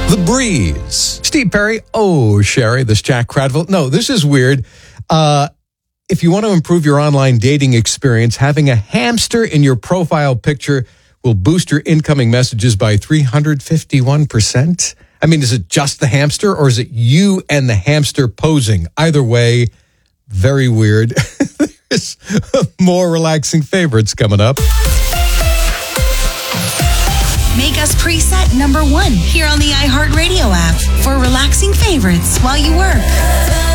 The Breeze. Steve Perry. Oh, Sherry, this Jack Cradville. No, this is weird. If you want to improve your online dating experience, having a hamster in your profile picture will boost your incoming messages by 351%. I mean, is it just the hamster or is it you and the hamster posing? Either way, very weird. There's more relaxing favorites coming up. Make us preset number 1 here on the iHeartRadio app for relaxing favorites while you work.